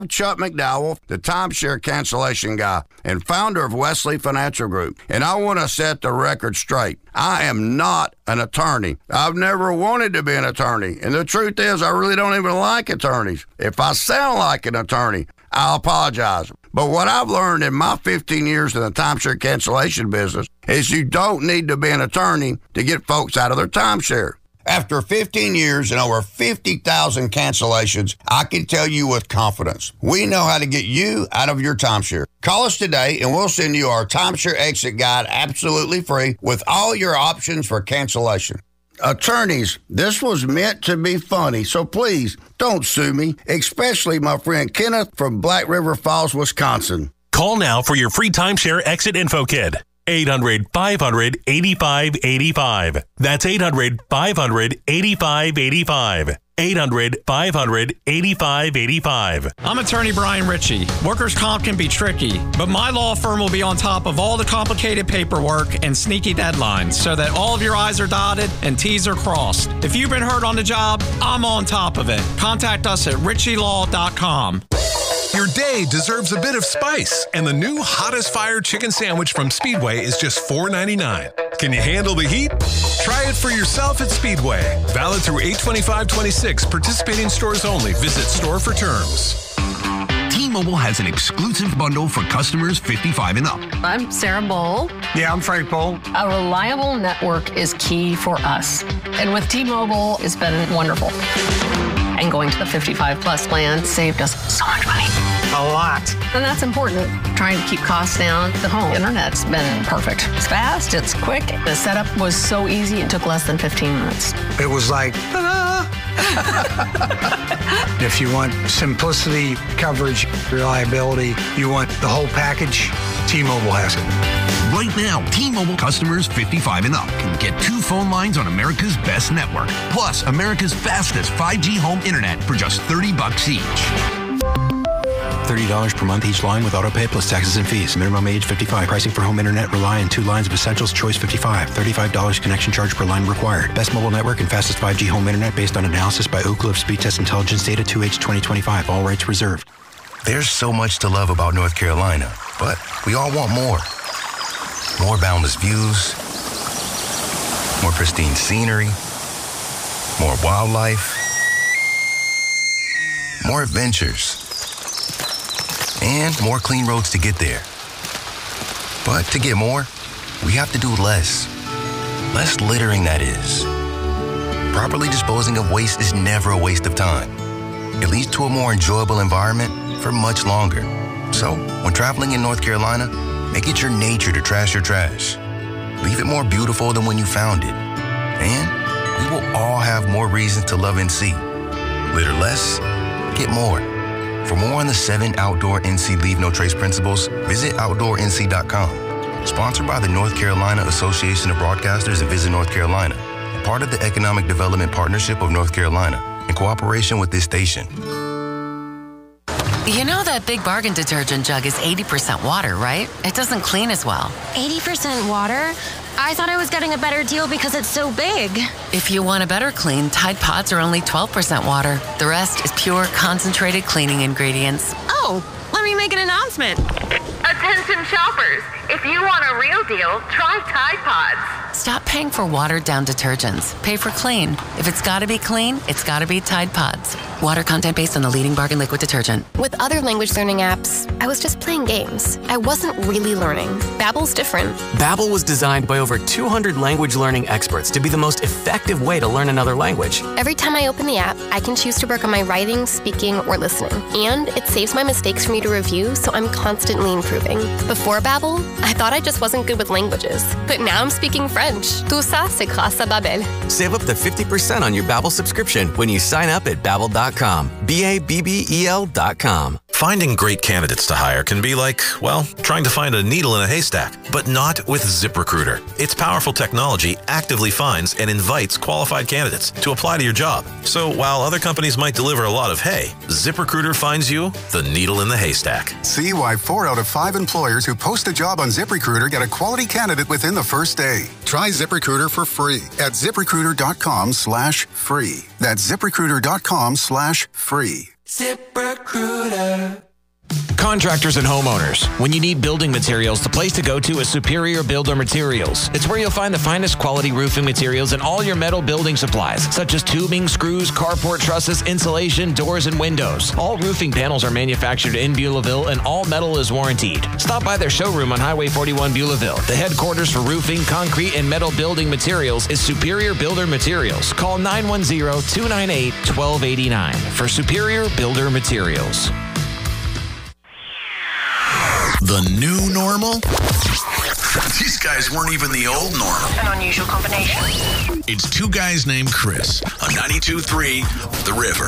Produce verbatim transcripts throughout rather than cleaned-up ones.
Chuck McDowell, the timeshare cancellation guy and founder of Wesley Financial Group. And I want to set the record straight. I am not an attorney. I've never wanted to be an attorney. And the truth is, I really don't even like attorneys. If I sound like an attorney, I'll apologize. But what I've learned in my fifteen years in the timeshare cancellation business is you don't need to be an attorney to get folks out of their timeshare. After fifteen years and over fifty thousand cancellations, I can tell you with confidence, we know how to get you out of your timeshare. Call us today and we'll send you our timeshare exit guide absolutely free with all your options for cancellation. Attorneys, this was meant to be funny, so please don't sue me, especially my friend Kenneth from Black River Falls, Wisconsin. Call now for your free timeshare exit info kit. eight hundred, five hundred, eighty-five eighty-five. That's eight hundred, five hundred, eighty-five eighty-five. eight hundred, five hundred, eighty-five eighty-five. I'm attorney Brian Ritchie. Workers' comp can be tricky, but my law firm will be on top of all the complicated paperwork and sneaky deadlines so that all of your I's are dotted and T's are crossed. If you've been hurt on the job, I'm on top of it. Contact us at ritchie law dot com. Your day deserves a bit of spice, and the new hottest fire chicken sandwich from Speedway is just four ninety-nine. Can you handle the heat? Try it for yourself at Speedway. Valid through eight twenty-five twenty-six. Participating stores only. Visit store for terms. T-Mobile has an exclusive bundle for customers fifty-five and up. I'm Sarah Bowl. Yeah, I'm Frank Bowl. A reliable network is key for us. And with T-Mobile, it's been wonderful. And going to the fifty-five plus plan saved us so much money. A lot. And that's important. Trying to keep costs down. The home internet's been perfect. It's fast, it's quick. The setup was so easy, it took less than fifteen minutes. It was like, ta-da! If you want simplicity, coverage, reliability, you want the whole package, T-Mobile has it. Right now, T-Mobile customers fifty-five and up can get two phone lines on America's best network, plus America's fastest five G home internet for just thirty bucks each. thirty dollars per month each line with autopay plus taxes and fees. Minimum age fifty-five. Pricing for home internet rely on two lines of Essentials Choice fifty-five. thirty-five dollars connection charge per line required. Best mobile network and fastest five G home internet based on analysis by Oak Cliff Speed Test Intelligence Data two H twenty twenty-five. All rights reserved. There's so much to love about North Carolina, but we all want more. More boundless views, more pristine scenery, more wildlife, more adventures, and more clean roads to get there. But to get more, we have to do less. Less littering, that is. Properly disposing of waste is never a waste of time. It leads to a more enjoyable environment for much longer. So, when traveling in North Carolina, make it your nature to trash your trash. Leave it more beautiful than when you found it. And we will all have more reasons to love N C. Litter less, get more. For more on the seven outdoor N C Leave No Trace principles, visit outdoor N C dot com. Sponsored by the North Carolina Association of Broadcasters and Visit North Carolina. Part of the Economic Development Partnership of North Carolina in cooperation with this station. You know that Big Bargain detergent jug is eighty percent water, right? It doesn't clean as well. eighty percent water? I thought I was getting a better deal because it's so big. If you want a better clean, Tide Pods are only twelve percent water. The rest is pure, concentrated cleaning ingredients. Oh, let me make an announcement. Attention shoppers, if you want a real deal, try Tide Pods. Stop paying for watered-down detergents. Pay for clean. If it's gotta be clean, it's gotta be Tide Pods. Water content based on the leading bargain liquid detergent. With other language learning apps, I was just playing games. I wasn't really learning. Babbel's different. Babbel was designed by over two hundred language learning experts to be the most effective way to learn another language. Every time I open the app, I can choose to work on my writing, speaking, or listening. And it saves my mistakes for me to review, so I'm constantly improving. Before Babbel, I thought I just wasn't good with languages. But now I'm speaking French. Tout ça, c'est grâce à Babbel. Save up to fifty percent on your Babbel subscription when you sign up at babbel dot com. B A B B E L dot com. Finding great candidates to hire can be like, well, trying to find a needle in a haystack, but not with ZipRecruiter. Its powerful technology actively finds and invites qualified candidates to apply to your job. So while other companies might deliver a lot of hay, ZipRecruiter finds you the needle in the haystack. See why four out of five employers who post a job on ZipRecruiter get a quality candidate within the first day. Try ZipRecruiter for free at ZipRecruiter dot com slash free. That's ZipRecruiter dot com slash free. ZipRecruiter. Contractors and homeowners, when you need building materials, the place to go to is Superior Builder Materials. It's where you'll find the finest quality roofing materials and all your metal building supplies, such as tubing, screws, carport trusses, insulation, doors, and windows. All roofing panels are manufactured in Beulahville, and all metal is warrantied. Stop by their showroom on Highway forty-one, Beulahville. The headquarters for roofing, concrete, and metal building materials is Superior Builder Materials. Call nine one zero, two nine eight, one two eight nine for Superior Builder Materials. The new normal? These guys weren't even the old normal. An unusual combination. It's two guys named Chris on ninety-two point three The River.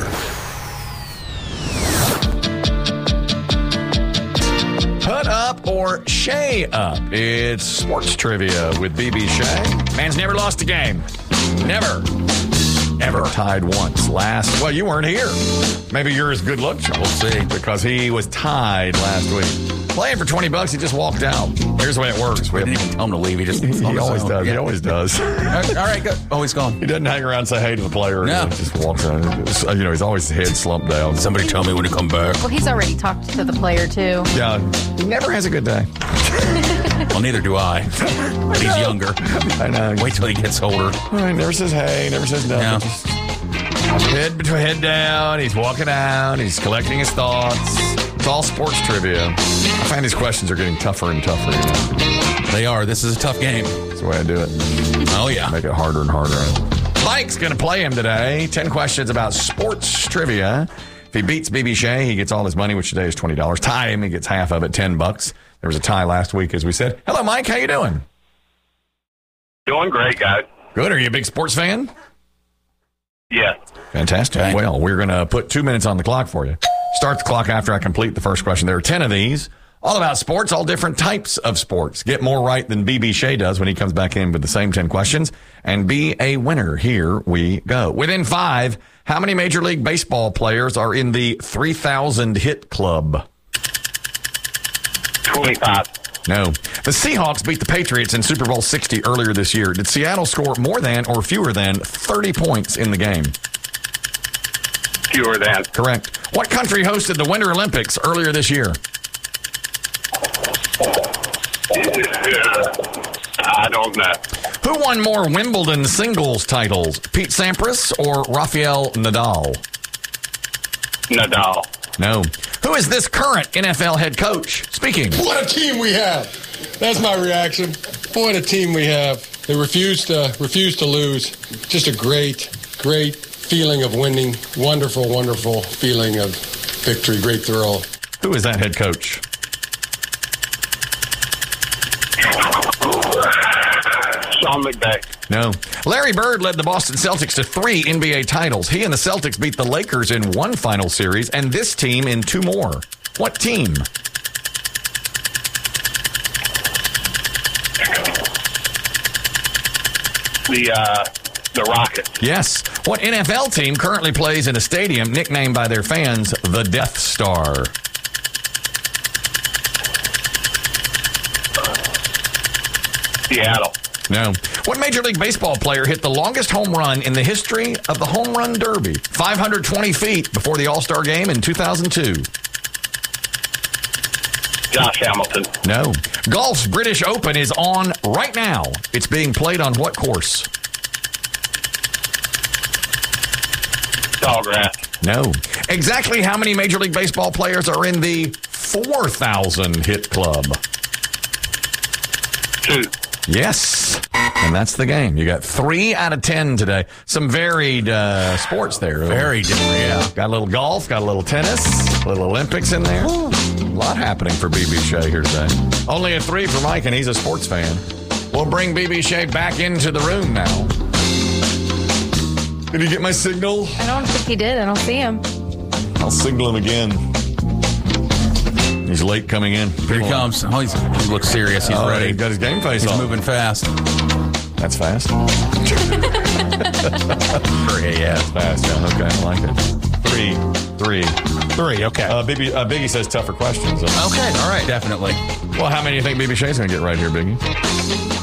Put up or Shay up. It's sports trivia with B B Shay. Man's never lost a game. Never. Ever. Tied once. Last. Well, you weren't here. Maybe you're as good looking. We'll see. Because he was tied last week. Playing for twenty bucks, he just walked out. Here's the way it works. We didn't even tell him to leave. He just he always does. Yeah. He always does. All right, good. Oh, he's gone. He doesn't hang around and say hey to the player. No. He just walks out. You know, he's always head slumped down. Somebody tell me when to come back. Well, he's already talked to the player, too. Yeah. He never has a good day. Well, neither do I. But he's younger. I know. Wait till he gets older. He never says hey, never says nothing. No. Just head, head down. He's walking out. He's collecting his thoughts. It's all sports trivia. I find these questions are getting tougher and tougher. You know? They are. This is a tough game. That's the way I do it. Oh, yeah. Make it harder and harder. Mike's going to play him today. ten questions about sports trivia. If he beats B B Shay, he gets all his money, which today is twenty dollars. Tie him, he gets half of it, ten bucks. There was a tie last week, as we said. Hello, Mike. How you doing? Doing great, guys. Good. Are you a big sports fan? Yeah. Fantastic. Okay. Well, we're going to put two minutes on the clock for you. Start the clock after I complete the first question. There are ten of these, all about sports, all different types of sports. Get more right than B B Shay does when he comes back in with the same ten questions and be a winner. Here we go. Within five, how many Major League Baseball players are in the three thousand hit club? twenty-five. No. The Seahawks beat the Patriots in Super Bowl sixty earlier this year. Did Seattle score more than or fewer than thirty points in the game? Fewer than. Correct. What country hosted the Winter Olympics earlier this year? I don't know. Who won more Wimbledon singles titles, Pete Sampras or Rafael Nadal? Nadal. No. Who is this current N F L head coach? Speaking. What a team we have. That's my reaction. What a team we have. They refuse to refuse to lose. Just a great, great feeling of winning. Wonderful, wonderful feeling of victory. Great thrill. Who is that head coach? Sean McVay. No. Larry Bird led the Boston Celtics to three N B A titles. He and the Celtics beat the Lakers in one final series and this team in two more. What team? The, uh, the Rockets. Yes. What N F L team currently plays in a stadium nicknamed by their fans the Death Star? Seattle. No. What Major League Baseball player hit the longest home run in the history of the Home Run Derby? five hundred twenty feet before the All-Star Game in two thousand two. Josh Hamilton. No. Golf's British Open is on right now. It's being played on what course? Sawgrass. No. Exactly how many Major League Baseball players are in the four thousand hit club? Two. Yes. And that's the game. You got three out of ten today. Some varied uh, sports there. Very different, yeah. Got a little golf, got a little tennis, a little Olympics in there. Ooh. A lot happening for B B Shay here today. Only a three for Mike, and he's a sports fan. We'll bring B B Shay back into the room now. Did he get my signal? I don't think he did. I don't see him. I'll signal him again. He's late coming in. Here he comes. Oh, he's, he looks serious. He's oh, ready. He's got his game face He's on. moving fast. That's fast. Three, yeah. That's fast. Yeah, okay, I like it. Three, three, three. Okay. Uh, Biggie, uh, Biggie says tougher questions. So. Okay, all right, definitely. Well, how many do you think B B Shay's going to get right here, Biggie?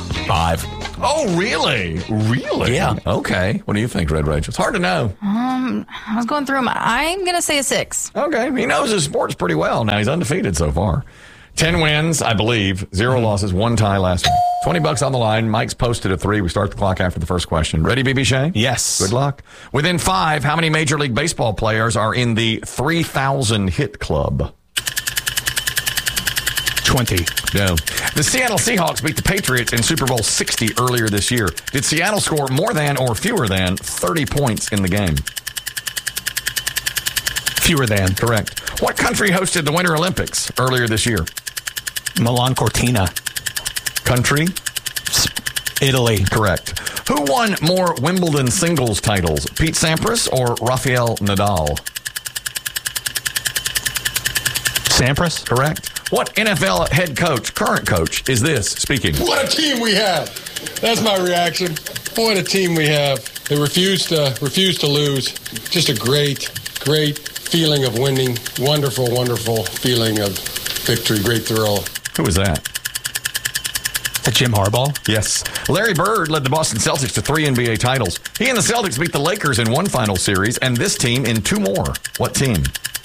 Five. Oh, really? Really? Yeah. Okay. What do you think, Red Rachel? It's hard to know. Um, I'm, I was going through them. I'm going to say a six. Okay. He knows his sports pretty well. Now he's undefeated so far. Ten wins, I believe. Zero mm-hmm. losses, one tie last week. twenty bucks on the line. Mike's posted a three. We start the clock after the first question. Ready, B B Shea? Yes. Good luck. Within five, how many Major League Baseball players are in the three thousand hit club? twenty. No. The Seattle Seahawks beat the Patriots in Super Bowl sixty earlier this year. Did Seattle score more than or fewer than thirty points in the game? Fewer than. Correct. What country hosted the Winter Olympics earlier this year? Milan Cortina. Country? Italy. Correct. Who won more Wimbledon singles titles, Pete Sampras or Rafael Nadal? Sampras. Correct. What N F L head coach, current coach, is this speaking? What a team we have. That's my reaction. What a team we have. They refuse to, refuse to lose. Just a great, great feeling of winning. Wonderful, wonderful feeling of victory. Great thrill. Who was that? That Jim Harbaugh? Yes. Larry Bird led the Boston Celtics to three N B A titles. He and the Celtics beat the Lakers in one final series and this team in two more. What team?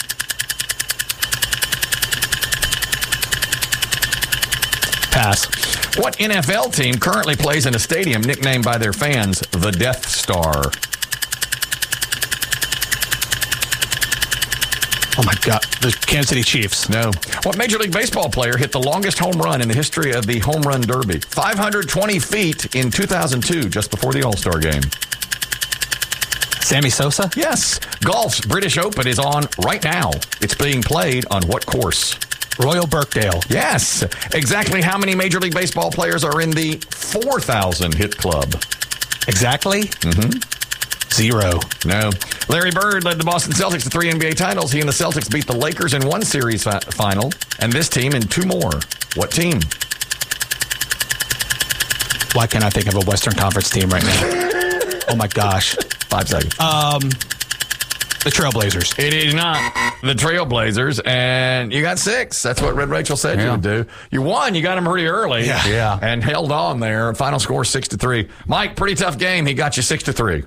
Pass. What N F L team currently plays in a stadium nicknamed by their fans the Death Star? Oh, my God. The Kansas City Chiefs. No. What Major League Baseball player hit the longest home run in the history of the Home Run Derby? five hundred twenty feet in two thousand two, just before the All-Star game. Sammy Sosa? Yes. Golf's British Open is on right now. It's being played on what course? Royal Birkdale. Yes. Exactly how many Major League Baseball players are in the four thousand hit club? Exactly? Mm-hmm. Zero. No. Larry Bird led the Boston Celtics to three N B A titles. He and the Celtics beat the Lakers in one series fi- final, and this team in two more. What team? Why can't I think of a Western Conference team right now? Oh, my gosh. Five seconds. Um, the Trailblazers. It is not the Trailblazers, and you got six. That's what Red Rachel said yeah. you would do. You won. You got them pretty early. Yeah. yeah. And held on there. Final score six to three. Mike, pretty tough game. He got you six to three.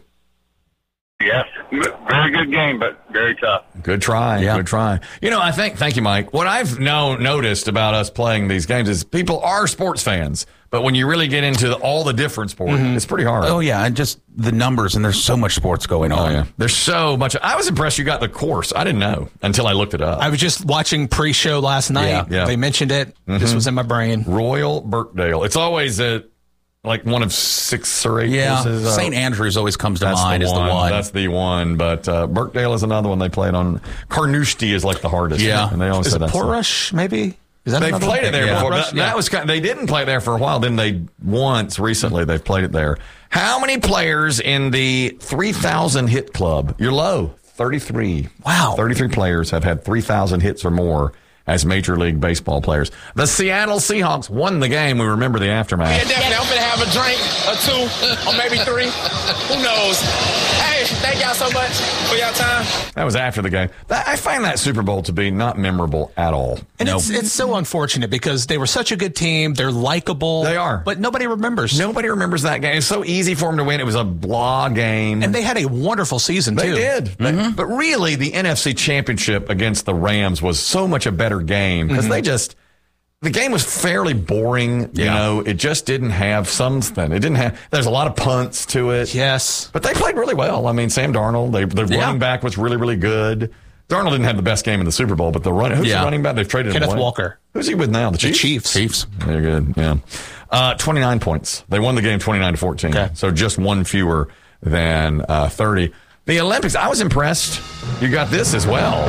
Yes, very good game, but very tough. Good try. Yeah. Good try. You know, I think, thank you, Mike. What I've know, noticed about us playing these games is people are sports fans, but when you really get into all the different sports, mm-hmm. it's pretty hard. Oh, yeah, and just the numbers, and there's so much sports going on. Oh, yeah. There's so much. I was impressed you got the course. I didn't know until I looked it up. I was just watching pre-show last night. Yeah. Yeah. They mentioned it. Mm-hmm. This was in my brain. Royal Birkdale. It's always a... like one of six or eight yeah, courses. Uh, Saint Andrews always comes to that's mind the as the one. That's the one. But uh, Birkdale is another one they played on. Carnoustie is like the hardest. Yeah. And they always is say it that's Portrush, maybe? Is that They've another played one? it there yeah. before. Rush, That, yeah. that was kind of, they didn't play it there for a while. Then they once recently they've played it there. How many players in the three thousand hit club? You're low. thirty-three. Wow. thirty-three players have had three thousand hits or more as Major League Baseball players. The Seattle Seahawks won the game. We remember the aftermath. Yeah, definitely. I'm going to have a drink or two or maybe three. Who knows? Hey, thank y'all so much for your time. That was after the game. That, I find that Super Bowl to be not memorable at all. And nope. it's it's so unfortunate because they were such a good team. They're likable. They are. But nobody remembers. Nobody remembers that game. It's so easy for them to win. It was a blah game. And they had a wonderful season, they too. They did. Mm-hmm. But really, the N F C Championship against the Rams was so much a better game because mm-hmm. they just... The game was fairly boring, you yeah. know. It just didn't have something. It didn't have. There's a lot of punts to it. Yes, but they played really well. I mean, Sam Darnold, they, their yeah. running back was really, really good. Darnold didn't have the best game in the Super Bowl, but the run. Who's yeah. the running back? They've traded Kenneth him away. Walker. Who's he with now? The Chiefs. The Chiefs. Chiefs. They're good. Yeah. Uh, twenty-nine points. They won the game twenty-nine to fourteen. Okay. So just one fewer than uh, thirty. The Olympics. I was impressed. You got this as well.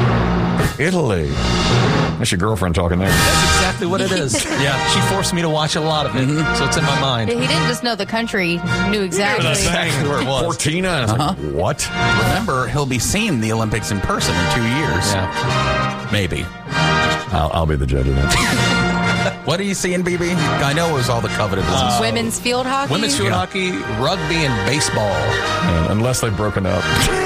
Italy. That's your girlfriend talking there. That's exactly what it is. Yeah, she forced me to watch a lot of it, mm-hmm. so it's in my mind. He didn't just know the country, he knew exactly. He knew exactly where it was. Cortina. Uh-huh. Like, what? Remember, he'll be seeing the Olympics in person in two years. Yeah. Maybe. I'll, I'll be the judge of that. What are you seeing, B B? I know it was all the coveted ones. Uh, women's field hockey? Women's field yeah. hockey, rugby, and baseball. And unless they've broken up.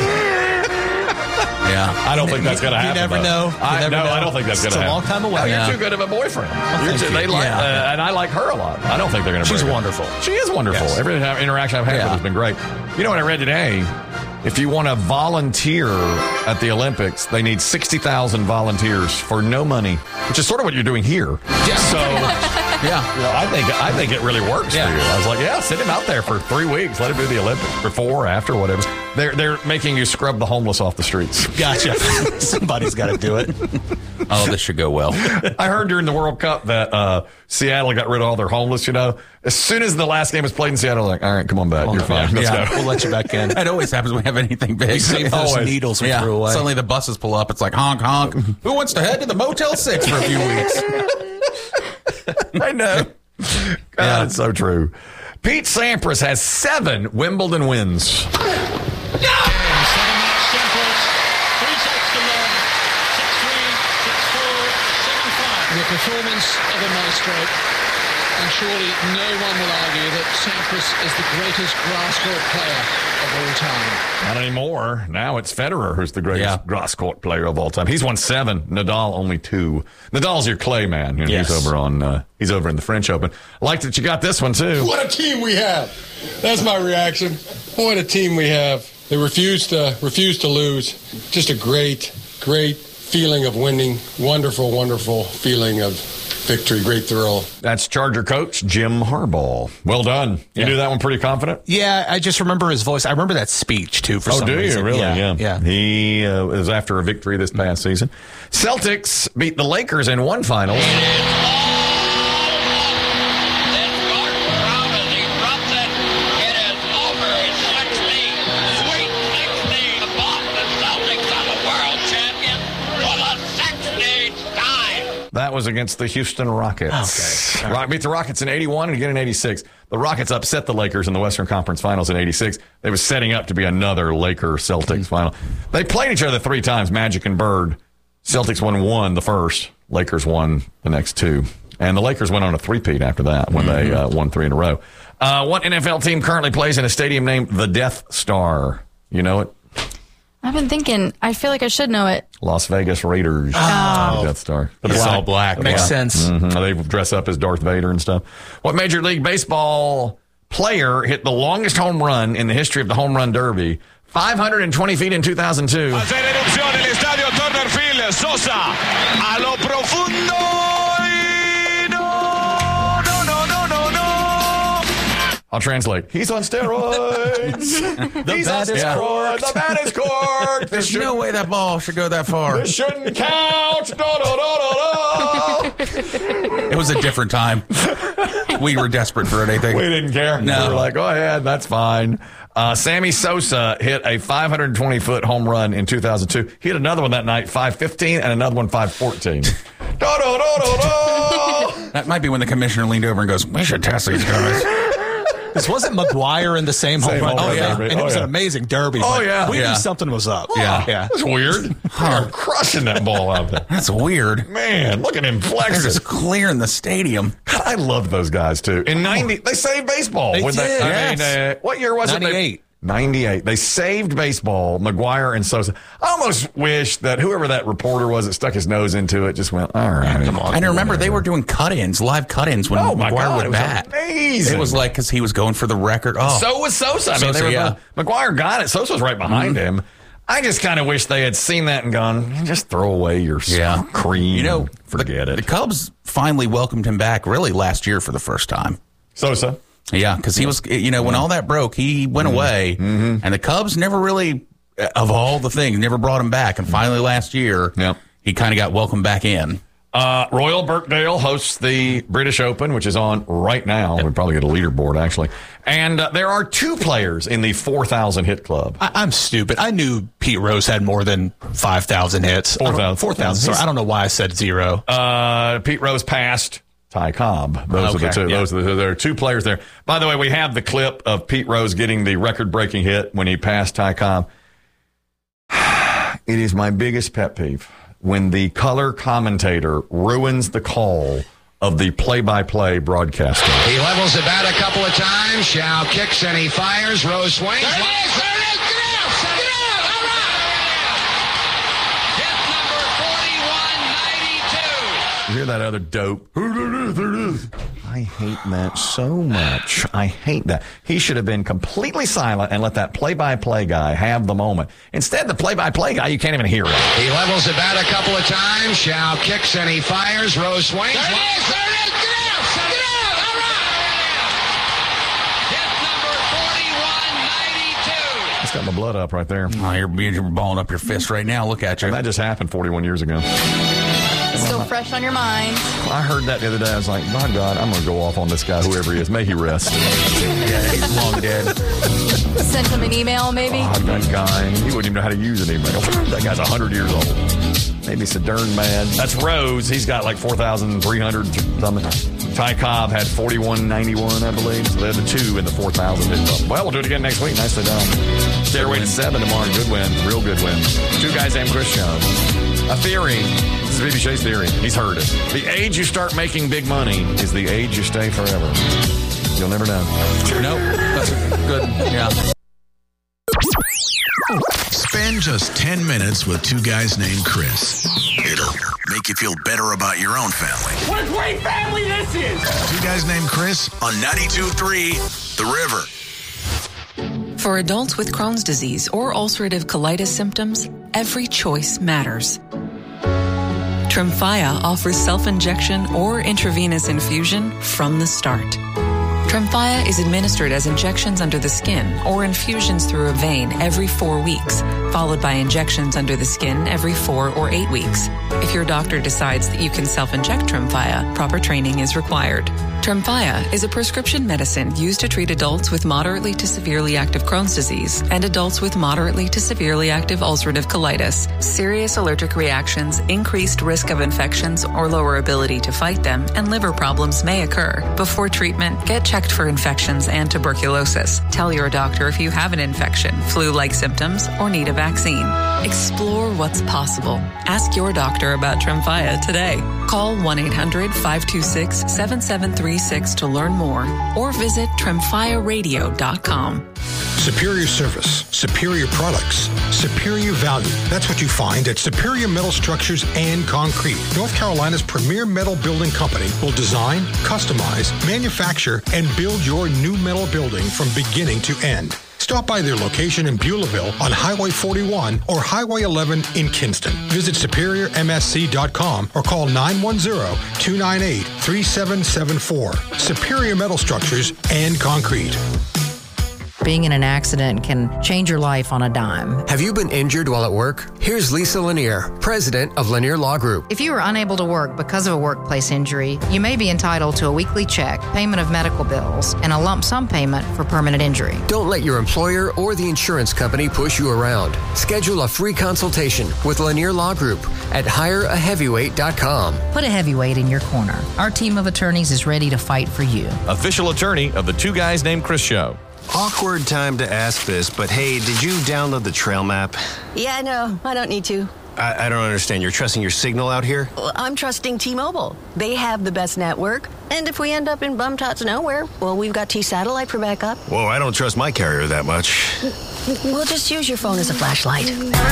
Yeah, I don't think that's going to happen. You never though. know. You I, never no, know. I don't think that's going to happen. It's a long time away. Oh, yeah. You're too good of a boyfriend. Well, You're too, they like, yeah. uh, and I like her a lot. I don't think they're going to. She's break wonderful. Up. She is wonderful. Yes. Every interaction I've had yeah. with her has been great. You know what I read today? If you want to volunteer at the Olympics, they need sixty thousand volunteers for no money, which is sort of what you're doing here. Yeah. So, yeah, you know, I think I think it really works yeah. for you. I was like, yeah, send him out there for three weeks. Let him do the Olympics before, after, whatever. They're they're making you scrub the homeless off the streets. Gotcha. Somebody's got to do it. Oh, this should go well. I heard during the World Cup that uh, Seattle got rid of all their homeless, you know. As soon as the last game was played in Seattle, like, all right, come on back. You're fine. Let's yeah. go. We'll let you back in. That always happens when we have anything big. We save those Always. needles we yeah. threw away. Suddenly the buses pull up. It's like, honk, honk. Who wants to head to the Motel six for a few weeks? I know. God, Yeah. it's so true. Pete Sampras has seven Wimbledon wins. The performance of a maestro, and surely no one will argue that Sampras is the greatest grass court player of all time. Not anymore. Now it's Federer who's the greatest Yeah. grass court player of all time. He's won seven. Nadal only two. Nadal's your clay man. You know, Yes. He's over on. Uh, he's over in the French Open. I like that you got this one too. What a team we have. That's my reaction. What a team we have. They refuse to refuse to lose. Just a great, great feeling of winning. Wonderful, wonderful feeling of victory. Great thrill. That's Charger coach Jim Harbaugh. Well done. You Yeah. do that one pretty confident. Yeah, I just remember his voice. I remember that speech, too, for Oh, some do reason. you really? Yeah. Yeah. yeah. He uh, was after a victory this past season. Celtics beat the Lakers in one final. That was against the Houston Rockets. Okay. Rock beat the Rockets in eighty-one and again in eighty-six. The Rockets upset the Lakers in the Western Conference Finals in eighty-six. They was setting up to be another Laker-Celtics final. They played each other three times, Magic and Bird. Celtics won one the first. Lakers won the next two. And the Lakers went on a three-peat after that when mm-hmm. they uh, won three in a row. Uh, what N F L team currently plays in a stadium named the Death Star? You know it? I've been thinking, I feel like I should know it. Las Vegas Raiders. Oh. Death Star. It's all black. Makes yeah. sense. Mm-hmm. They dress up as Darth Vader and stuff. What Major League Baseball player hit the longest home run in the history of the Home Run Derby? five hundred twenty feet in two thousand two. Hacer erupción el estadio Turner Field. Sosa a lo profundo. Y no, no, no, no, no, no. I'll translate. He's on steroids. The He's bat on is steroids. corked. The bat is corked. There's no way that ball should go that far. This shouldn't count. No, no, no, no, no. It was a different time. We were desperate for anything. We didn't care. No. We were like, go ahead. That's fine. Uh, Sammy Sosa hit a five hundred twenty foot home run in two thousand two. He hit another one that night, five fifteen, and another one, five fourteen. No, no, no, no, no. That might be when the commissioner leaned over and goes, we should test these guys. This wasn't McGuire in the same, Same home run home derby. run derby. And it Oh, was yeah. an amazing derby. Oh, but yeah. We Yeah. knew something was up. Yeah. Yeah. That's weird. They're crushing that ball out there. That's weird. Man, look at him They're flexing. just clearing the stadium. God, I love those guys, too. In ninety, they saved baseball. They when did, I yes. mean, uh, what year was it? ninety-eight. ninety-eight. They saved baseball, McGuire and Sosa. I almost wish that whoever that reporter was that stuck his nose into it just went, all right. Come on. And remember, they were doing cut-ins, live cut-ins when Oh, my McGuire God, would it was bat. amazing. It was like, because he was going for the record. Oh, So was Sosa. I mean, Sosa, they were yeah. both- McGuire got it. Sosa was right behind Mm-hmm. him. I just kind of wish they had seen that and gone, just throw away your Yeah. cream. You know, forget the, it. The Cubs finally welcomed him back really last year for the first time. Sosa. Yeah, because he was, you know, when all that broke, he went Mm-hmm. away, and the Cubs never really, of all the things, never brought him back. And finally, last year, Yep. he kind of got welcomed back in. Uh, Royal Birkdale hosts the British Open, which is on right now. We probably get a leaderboard, actually. And uh, there are two players in the four thousand hit club. I, I'm stupid. I knew Pete Rose had more than five thousand hits. four thousand. four thousand. Sorry, I don't know why I said zero. Uh, Pete Rose passed Ty Cobb. Those Okay, are the two. yeah. Those are the, there are two players there. By the way, we have the clip of Pete Rose getting the record-breaking hit when he passed Ty Cobb. It is my biggest pet peeve when the color commentator ruins the call of the play-by-play broadcaster. He levels the bat a couple of times. Shao kicks and he fires. Rose swings. There it is! There it is! Get out! Get out! All right! Hit number forty-one ninety-two. You hear that other dope? There it is, there it is. I I hate that so much. I hate that. He should have been completely silent and let that play-by-play guy have the moment. Instead, the play-by-play guy, you can't even hear him. He levels the bat a couple of times. Shao kicks and he fires. Rose swings. There it is! There it is! Get out! Get out! All right! Hit number forty-one ninety-two. It's got my blood up right there. Oh, you're, you're balling up your fist right now. Look at you. And that just happened forty-one years ago. Still fresh on your mind. I heard that the other day. I was like, my God, I'm going to go off on this guy, whoever he is. May he rest. Yeah, he's long dead. Send him an email, maybe? Oh, that guy. He wouldn't even know how to use an email. That guy's one hundred years old. Maybe Sedern mad. That's Rose. He's got like four thousand three hundred something. Ty Cobb had forty-one ninety-one, I believe. So they're the two in the four thousand. Well, we'll do it again next week. Nicely done. Stairway to seven tomorrow. Good win. Real good win. Two guys named Chris Show. A theory. This is B B Shay's theory. He's heard it. The age you start making big money is the age you stay forever. You'll never know. Nope. That's good. Yeah. Spend just ten minutes with two guys named Chris. It'll make you feel better about your own family. What a great family this is! Two guys named Chris on ninety-two point three The River. For adults with Crohn's disease or ulcerative colitis symptoms, every choice matters. Tremfya offers self-injection or intravenous infusion from the start. Tremfya is administered as injections under the skin or infusions through a vein every four weeks, followed by injections under the skin every four or eight weeks. If your doctor decides that you can self-inject Tremfya, proper training is required. Tremfya is a prescription medicine used to treat adults with moderately to severely active Crohn's disease and adults with moderately to severely active ulcerative colitis. Serious allergic reactions, increased risk of infections or lower ability to fight them, and liver problems may occur. Before treatment, get checked for infections and tuberculosis. Tell your doctor if you have an infection, flu-like symptoms, or need a vaccine. Explore what's possible. Ask your doctor about Tremfya today. Call one eight hundred five two six seven seven three six to learn more or visit tremfya radio dot com. Superior service, superior products, superior value. That's what you find at Superior Metal Structures and Concrete. North Carolina's premier metal building company will design, customize, manufacture, and build your new metal building from beginning to end. Stop by their location in Beulahville on Highway forty-one or Highway eleven in Kinston. Visit superior m s c dot com or call nine one zero, two nine eight, three seven seven four. Superior Metal Structures and Concrete. Being in an accident can change your life on a dime. Have you been injured while at work? Here's Lisa Lanier, president of Lanier Law Group. If you are unable to work because of a workplace injury, you may be entitled to a weekly check, payment of medical bills, and a lump sum payment for permanent injury. Don't let your employer or the insurance company push you around. Schedule a free consultation with Lanier Law Group at hire a heavyweight dot com. Put a heavyweight in your corner. Our team of attorneys is ready to fight for you. Official attorney of the Two Guys Named Chris Show. Awkward time to ask this, but hey, did you download the trail map? Yeah, no, I don't need to. I, I don't understand. You're trusting your signal out here? Well, I'm trusting T-Mobile. They have the best network. And if we end up in bum-tots nowhere, well, we've got T-Satellite for backup. Whoa, I don't trust my carrier that much. We'll just use your phone as a flashlight.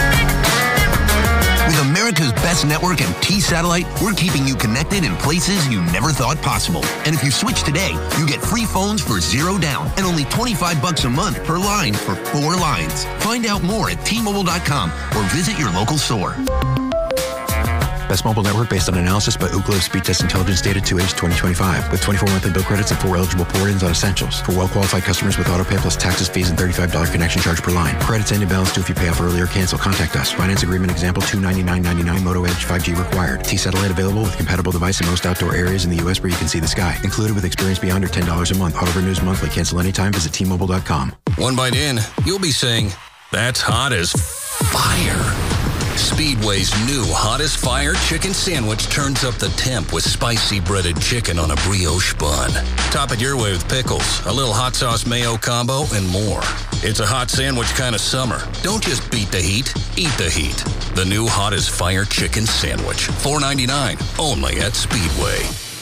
With America's best network and T-Satellite, we're keeping you connected in places you never thought possible. And if you switch today, you get free phones for zero down and only twenty-five bucks a month per line for four lines. Find out more at T Mobile dot com or visit your local store. Best mobile network based on analysis by Ookla of Speed Test Intelligence data to age twenty twenty-five with twenty-four monthly bill credits and four eligible port-ins on essentials. For well-qualified customers with autopay plus taxes, fees, and thirty-five dollars connection charge per line. Credits end in balance due if you pay off early or cancel. Contact us. Finance agreement example two ninety-nine ninety-nine Moto Edge five G required. T-Satellite available with compatible device in most outdoor areas in the U S where you can see the sky. Included with experience beyond or ten dollars a month. Auto renews monthly. Cancel anytime. Visit T Mobile dot com. One bite in, you'll be saying, that's hot as fire. Speedway's new Hot as Fire chicken sandwich turns up the temp with spicy breaded chicken on a brioche bun. Top it your way with pickles, a little hot sauce mayo combo, and more. It's a hot sandwich kind of summer. Don't just beat the heat, eat the heat. The new Hot as Fire chicken sandwich, four ninety-nine, only at Speedway.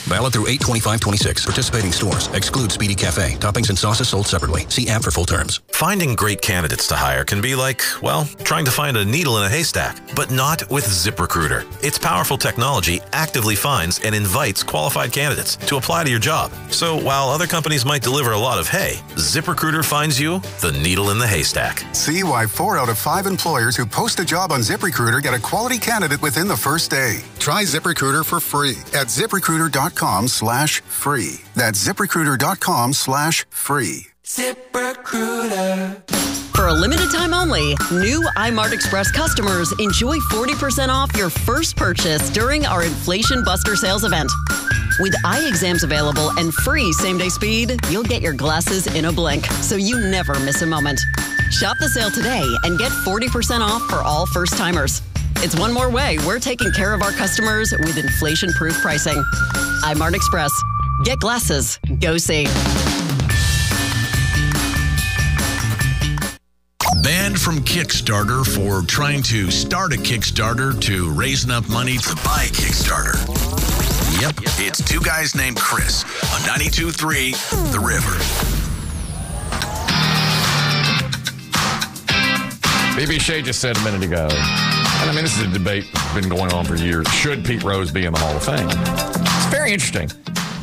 Valid through eight twenty-five twenty-six. Participating stores. Exclude Speedy Cafe. Toppings and sauces sold separately. See app for full terms. Finding great candidates to hire can be like, well, trying to find a needle in a haystack, but not with ZipRecruiter. Its powerful technology actively finds and invites qualified candidates to apply to your job. So while other companies might deliver a lot of hay, ZipRecruiter finds you the needle in the haystack. See why four out of five employers who post a job on ZipRecruiter get a quality candidate within the first day. Try ZipRecruiter for free at ZipRecruiter.com slash free. That's ZipRecruiter.com slash free. ZipRecruiter. For a limited time only, new iMart Express customers enjoy forty percent off your first purchase during our Inflation Buster sales event. With eye exams available and free same-day speed, you'll get your glasses in a blink, so you never miss a moment. Shop the sale today and get forty percent off for all first-timers. It's one more way we're taking care of our customers with inflation-proof pricing. iMart Express. Get glasses. Go see. Banned from Kickstarter for trying to start a Kickstarter to raise enough money to buy a Kickstarter. Yep, it's two guys named Chris on ninety-two point three The River. B B Shea just said a minute ago, and I mean, this is a debate that's been going on for years. Should Pete Rose be in the Hall of Fame? It's very interesting.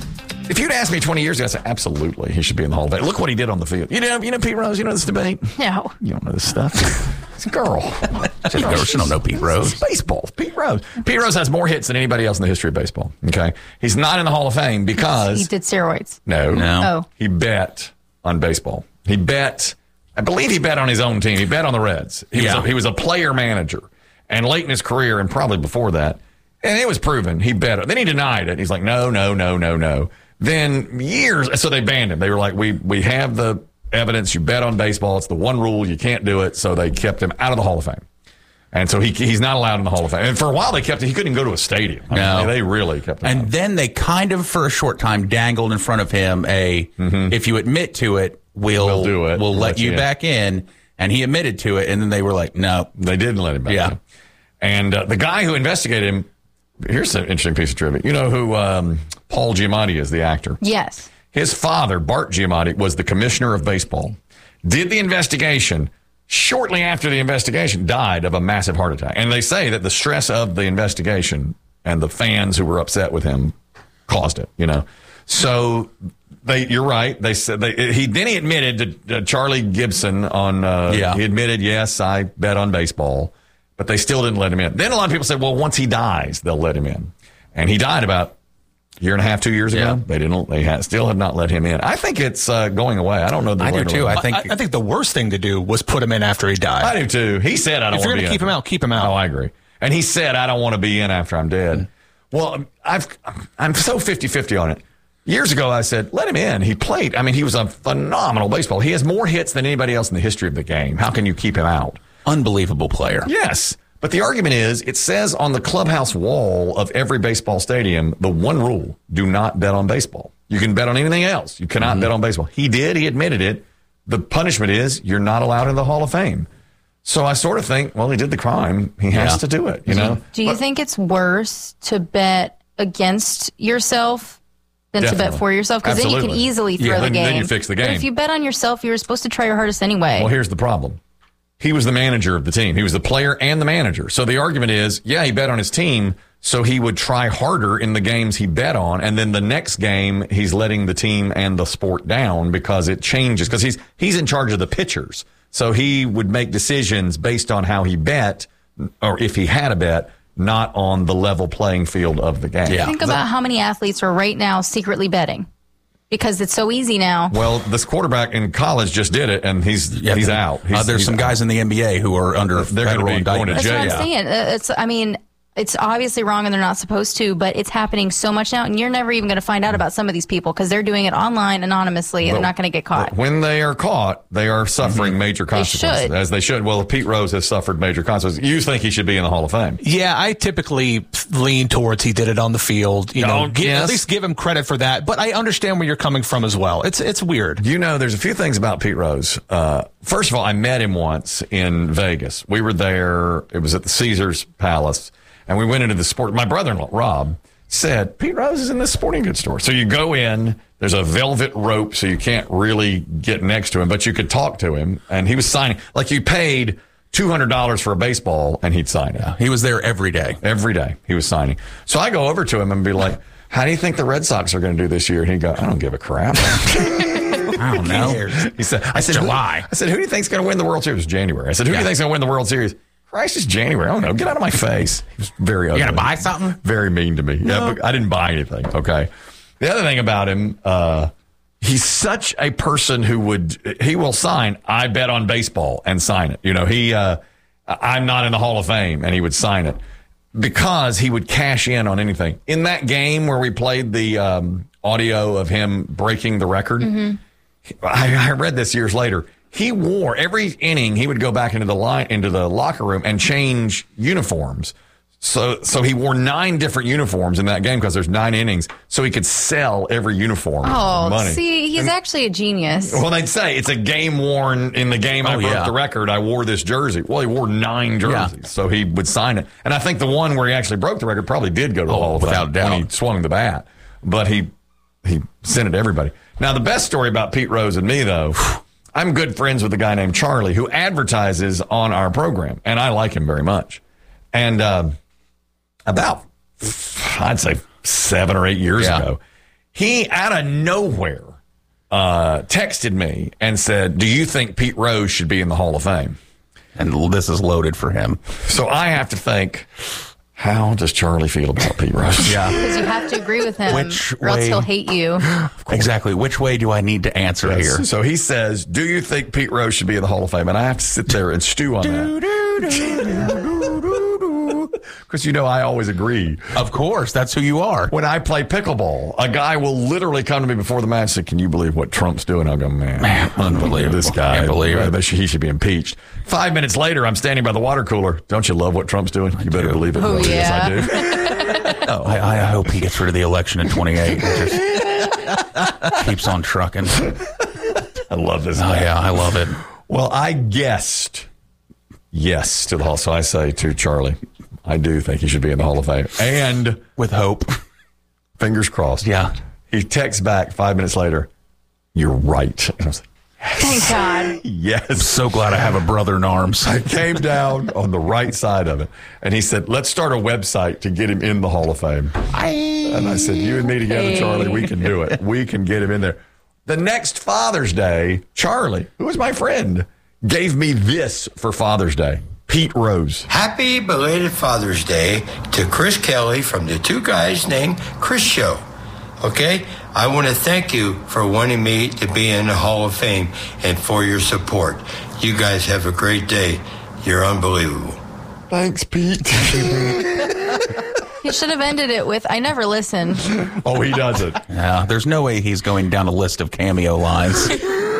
If you'd asked me twenty years ago, I'd say, absolutely, he should be in the Hall of Fame. Look what he did on the field. You know, you know Pete Rose? You know this debate? No. You don't know this stuff. It's a girl. She don't know Pete Rose. It's baseball. Pete Rose. Pete Rose has more hits than anybody else in the history of baseball. Okay? He's not in the Hall of Fame because... He did steroids. No. No. Oh. He bet on baseball. He bet... I believe he bet on his own team. He bet on the Reds. He, yeah. was, a, he was a player manager. And late in his career, and probably before that, and it was proven, he bet. Then he denied it. He's like, no, no, no, no, no. Then years, so they banned him. They were like, we we have the evidence. You bet on baseball. It's the one rule. You can't do it. So they kept him out of the Hall of Fame. And so he he's not allowed in the Hall of Fame. And for a while, they kept him. He couldn't even go to a stadium. I no. mean, they really kept him And out. then they kind of, for a short time, dangled in front of him a, mm-hmm. if you admit to it, we'll, we'll do it. We'll, we'll let, let you in. back in. And he admitted to it. And then they were like, no. They didn't let him back yeah. in. And uh, the guy who investigated him, here's an interesting piece of trivia. You know who um, Paul Giamatti is, the actor? Yes. His father, Bart Giamatti, was the commissioner of baseball. Did the investigation. Shortly after the investigation, died of a massive heart attack. And they say that the stress of the investigation and the fans who were upset with him caused it, you know. So they, you're right. They said they, he then he admitted to uh, Charlie Gibson on. Uh, yeah. He admitted, yes, I bet on baseball, but they still didn't let him in. Then a lot of people said, well, once he dies, they'll let him in. And he died about a year and a half, two years yeah. ago. They didn't. They ha- still have not let him in. I think it's uh, going away. I don't know. The I do too. I think. I, I think the worst thing to do was put him in after he died. I do too. He said, "I don't." If you're going to keep him out, keep him out. Oh, I agree. And he said, "I don't want to be in after I'm dead." Mm-hmm. Well, I've I'm so fifty-fifty on it. Years ago, I said, "Let him in." He played. I mean, he was a phenomenal baseball. He has more hits than anybody else in the history of the game. How can you keep him out? Unbelievable player. Yes. But the argument is, it says on the clubhouse wall of every baseball stadium, the one rule, do not bet on baseball. You can bet on anything else. You cannot mm-hmm. bet on baseball. He did. He admitted it. The punishment is you're not allowed in the Hall of Fame. So I sort of think, well, he did the crime. He has yeah. to do it, you know? Do you but, think it's worse to bet against yourself than definitely. to bet for yourself? Because then you can easily throw yeah, the then, game. Then you fix the game. But if you bet on yourself, you're supposed to try your hardest anyway. Well, here's the problem. He was the manager of the team. He was the player and the manager. So the argument is, yeah, he bet on his team, so he would try harder in the games he bet on, and then the next game he's letting the team and the sport down because it changes. Because he's he's in charge of the pitchers, so he would make decisions based on how he bet, or if he had a bet, not on the level playing field of the game. Yeah. Think about how many athletes are right now secretly betting. Because it's so easy now. Well, this quarterback in college just did it, and he's yeah, he's out. He's, uh, there's he's some out. guys in the N B A who are under they're going to be going to That's jail. what I'm saying. It's, I mean, it's obviously wrong and they're not supposed to, but it's happening so much now, and you're never even going to find out about some of these people because they're doing it online anonymously and but, they're not going to get caught. When they are caught, they are suffering mm-hmm. major consequences. They should. As they should. Well, Pete Rose has suffered major consequences. You think he should be in the Hall of Fame? Yeah, I typically lean towards he did it on the field. You know, give, yes. at least give him credit for that. But I understand where you're coming from as well. It's it's weird. You know, there's a few things about Pete Rose. Uh, first of all, I met him once in Vegas. We were there. It was at the Caesars Palace. And we went into the sport. My brother-in-law, Rob, said, Pete Rose is in this sporting goods store. So you go in, there's a velvet rope, so you can't really get next to him, but you could talk to him. And he was signing, like you paid two hundred dollars for a baseball, and he'd sign it. Yeah, he was there every day. Every day he was signing. So I go over to him and be like, how do you think the Red Sox are going to do this year? And he'd go, I don't give a crap. I don't know. He said, I said, July. Who, I said, who do you think's going to win the World Series? It was January. I said, who yeah. do you think's going to win the World Series? Christ, it's January. I don't know. Get out of my face. He was very ugly. You got to buy something? Very mean to me. No. Yeah, but I didn't buy anything. Okay. The other thing about him, uh, he's such a person who would, he will sign, I bet on baseball and sign it. You know, he, uh, I'm not in the Hall of Fame, and he would sign it because he would cash in on anything. In that game where we played the um, audio of him breaking the record, mm-hmm. I, I read this years later. He wore every inning. He would go back into the line, into the locker room and change uniforms. So, so he wore nine different uniforms in that game because there's nine innings. So he could sell every uniform oh, for money. See, he's and, actually a genius. Well, they'd say it's a game worn in the game. Oh, I broke yeah. the record. I wore this jersey. Well, he wore nine jerseys, yeah. so he would sign it. And I think the one where he actually broke the record probably did go to the oh, Hall of Fame without doubt. when he swung the bat. But he he sent it to everybody. Now, the best story about Pete Rose and me, though. I'm good friends with a guy named Charlie who advertises on our program, and I like him very much. And uh, about, I'd say, seven or eight years yeah. ago, he, out of nowhere, uh, texted me and said, do you think Pete Rose should be in the Hall of Fame? And this is loaded for him. So I have to think, how does Charlie feel about Pete Rose? Yeah. Because you have to agree with him, Which or else way, he'll hate you. Exactly. Which way do I need to answer yes. here? So he says, do you think Pete Rose should be in the Hall of Fame? And I have to sit there and stew on that. Because, you know, I always agree. Of course. That's who you are. When I play pickleball, a guy will literally come to me before the match and say, can you believe what Trump's doing? I'll go, man, man unbelievable. This guy. Can't believe it. He should be impeached. Five minutes later, I'm standing by the water cooler. Don't you love what Trump's doing? You I better do. believe it. Oh, yeah. Yes, I do. oh, I, I hope he gets rid of the election in twenty-eight and just keeps on trucking. I love this. Oh, yeah, I love it. Well, I guessed yes to the Hall. So I say to Charlie, I do think he should be in the Hall of Fame. And with hope. Fingers crossed. Yeah. He texts back five minutes later, you're right. And I was like, thank God. Yes. I'm so glad I have a brother in arms. I came down on the right side of it. And he said, let's start a website to get him in the Hall of Fame. I, and I said, you and me together, Charlie, we can do it. We can get him in there. The next Father's Day, Charlie, who was my friend, gave me this for Father's Day. Pete Rose. Happy belated Father's Day to Chris Kelly from the Two Guys Named Chris Show. Okay? I want to thank you for wanting me to be in the Hall of Fame and for your support. You guys have a great day. You're unbelievable. Thanks, Pete. He should have ended it with, I never listen. Oh, he doesn't. Yeah, there's no way he's going down a list of cameo lines.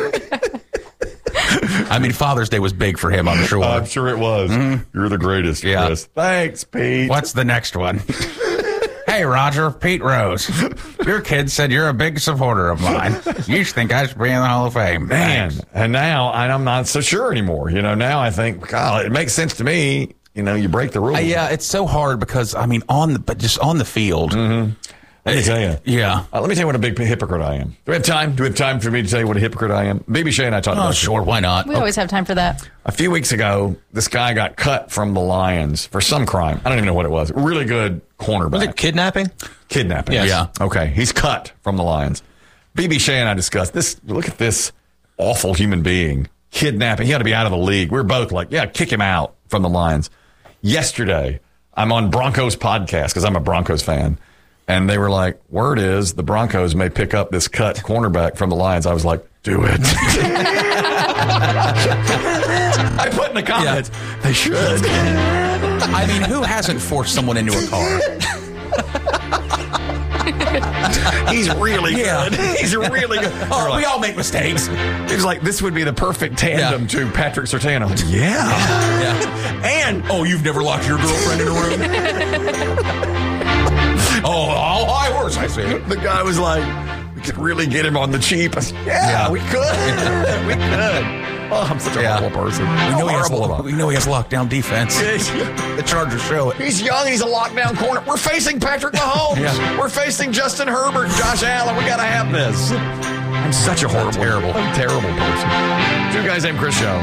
I mean, Father's Day was big for him, I'm sure. I'm sure it was. Mm-hmm. You're the greatest, yeah. Chris. Thanks, Pete. What's the next one? Hey, Roger, Pete Rose. Your kid said you're a big supporter of mine. You should think I should be in the Hall of Fame. Man, Thanks. And now I'm not so sure anymore. You know, now I think, God, it makes sense to me. You know, you break the rules. Uh, yeah, it's so hard because, I mean, on the, but just on the field. Mm-hmm. Let me tell you. Yeah. Uh, let me tell you what a big hypocrite I am. Do we have time? Do we have time for me to tell you what a hypocrite I am? B B Shea and I talked oh, about it. Sure, why not? We okay. always have time for that. A few weeks ago, this guy got cut from the Lions for some crime. I don't even know what it was. Really good cornerback. Was it kidnapping? Kidnapping. Yes. Yeah. Okay. He's cut from the Lions. B B Shea and I discussed this. Look at this awful human being. Kidnapping. He ought to be out of the league. We're both like, yeah, kick him out from the Lions. Yesterday, I'm on Broncos podcast because I'm a Broncos fan. And they were like, word is the Broncos may pick up this cut cornerback from the Lions. I was like, do it. I put in the comments, yeah. They should. I mean, who hasn't forced someone into a car? He's really yeah. good. He's really good. Oh, like, we all make mistakes. He was like, this would be the perfect tandem yeah. to Patrick Surtain. I'm like, yeah. yeah. yeah. And, oh, you've never locked your girlfriend in a room? Oh, all high horse, I see. The guy was like, we could really get him on the cheap. I said, yeah, yeah, we could. we could. Oh, I'm such a Yeah. horrible person. We know, he has, Horrible. we know he has lockdown defense. The Chargers show it. He's young and he's a lockdown corner. We're facing Patrick Mahomes. Yeah. We're facing Justin Herbert, Josh Allen. We got to have this. I'm such a horrible, terrible, I'm a terrible person. Two guys named Chris Show.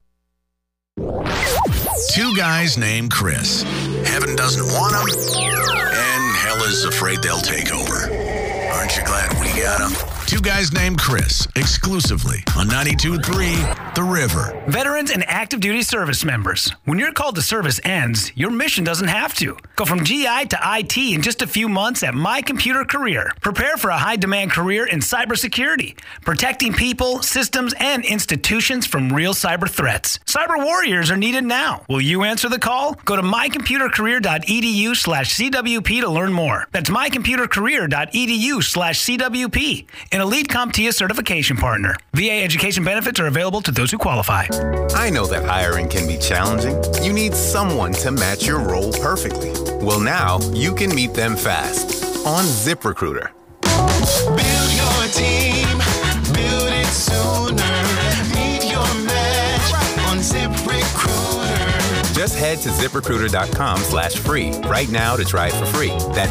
Two guys named Chris. Heaven doesn't want them, and hell is afraid they'll take over. Aren't you glad we got them? Two guys named Chris, exclusively on ninety-two point three The River. Veterans and active duty service members. When your call to service ends, your mission doesn't have to. Go from G I to I T in just a few months at My Computer Career. Prepare for a high-demand career in cybersecurity, protecting people, systems, and institutions from real cyber threats. Cyber warriors are needed now. Will you answer the call? Go to mycomputercareer.edu slash CWP to learn more. That's mycomputercareer.edu slash CWP. An Elite CompTIA certification partner. V A education benefits are available to those who qualify. I know that hiring can be challenging. You need someone to match your role perfectly. Well, now you can meet them fast on ZipRecruiter. Build your team, build it sooner. Meet your match on ZipRecruiter. Just head to ZipRecruiter.com slash free right now to try it for free. That's